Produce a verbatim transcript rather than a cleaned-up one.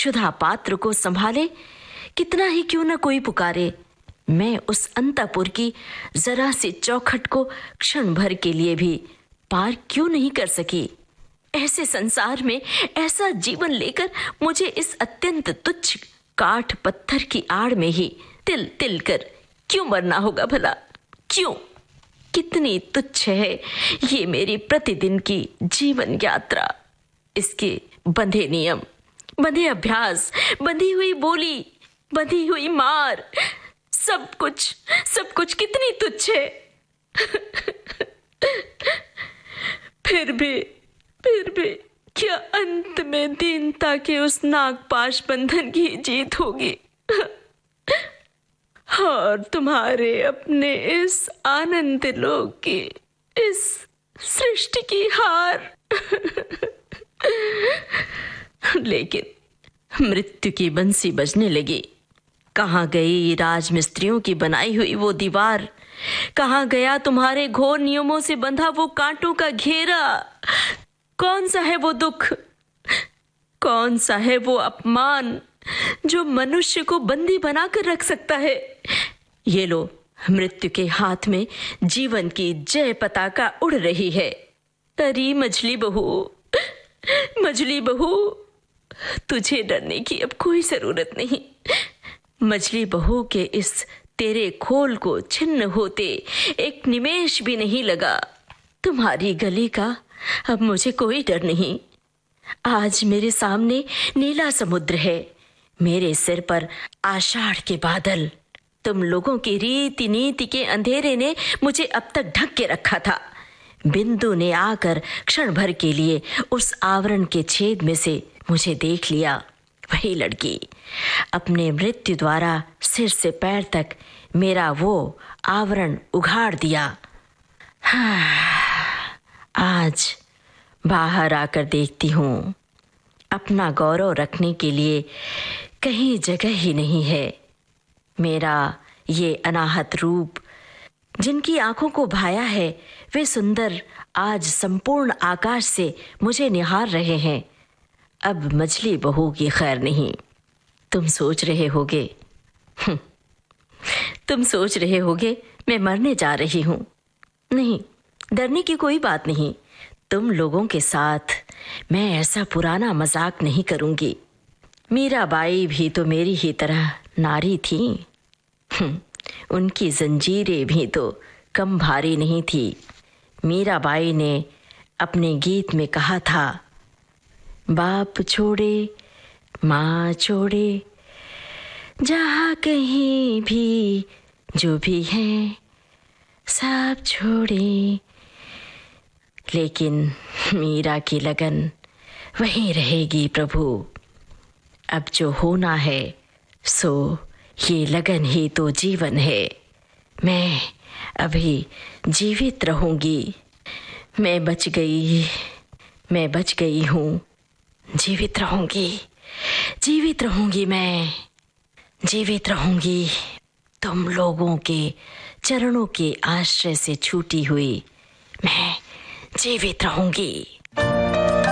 क्षुधा पात्र को संभाले, कितना ही क्यों न कोई पुकारे, मैं उस अंतःपुर की जरा सी चौखट को क्षण भर के लिए भी पार क्यों नहीं कर सकी। ऐसे संसार में ऐसा जीवन लेकर मुझे इस अत्यंत तुच्छ काठ पत्थर की आड़ में ही तिल तिल कर क्यों मरना होगा भला? क्यों? कितनी तुच्छ है ये मेरी प्रतिदिन की जीवन यात्रा। इसके बंधे नियम, बंधे अभ्यास, बंधी हुई बोली, बंधी हुई मार, सब कुछ सब कुछ कितनी तुच्छ है। फिर भी फिर भी क्या अंत में दीनता के उस नागपाश बंधन की जीत होगी और तुम्हारे अपने इस आनंद लोक की, इस सृष्टि की हार। लेकिन मृत्यु की बंसी बजने लगी। कहाँ गई राजमिस्त्रियों की बनाई हुई वो दीवार? कहाँ गया तुम्हारे घोर नियमों से बंधा वो कांटों का घेरा? कौन सा है वो दुख, कौन सा है वो अपमान जो मनुष्य को बंदी बनाकर रख सकता है? ये लो, मृत्यु के हाथ में जीवन की जय पताका उड़ रही है। अरे मछली बहू, मछली बहू, तुझे डरने की अब कोई जरूरत नहीं। मछली बहू के इस तेरे खोल को छिन्न होते एक निमेष भी नहीं लगा। तुम्हारी गली का अब मुझे कोई डर नहीं। आज मेरे सामने नीला समुद्र है, मेरे सिर पर आषाढ़ के बादल। तुम लोगों की रीति नीति के अंधेरे ने मुझे अब तक ढक के रखा था। बिंदु ने आकर क्षण भर के लिए उस आवरण के छेद में से मुझे देख लिया। वही लड़की अपने मृत्यु द्वारा सिर से पैर तक मेरा वो आवरण उघाड़ दिया। आज बाहर आकर देखती हूँ, अपना गौरव रखने के लिए कहीं जगह ही नहीं है। मेरा ये अनाहत रूप, जिनकी आंखों को भाया है, वे सुंदर आज संपूर्ण आकाश से मुझे निहार रहे हैं। अब मछली बहू की खैर नहीं। तुम सोच रहे होगे तुम सोच रहे होगे मैं मरने जा रही हूँ। नहीं, डरने की कोई बात नहीं। तुम लोगों के साथ मैं ऐसा पुराना मजाक नहीं करूंगी। मीराबाई भी तो मेरी ही तरह नारी थी। उनकी जंजीरें भी तो कम भारी नहीं थी। मीराबाई ने अपने गीत में कहा था, बाप छोड़े माँ छोड़े, जहाँ कहीं भी जो भी है सब छोड़े। लेकिन मीरा की लगन वहीं रहेगी प्रभु। अब जो होना है सो ये लगन ही तो जीवन है। मैं अभी जीवित रहूंगी। मैं बच गई, मैं बच गई हूँ। जीवित रहूंगी, जीवित रहूंगी, मैं जीवित रहूंगी। तुम लोगों के चरणों के आश्रय से छूटी हुई मैं जीवित रहूंगी।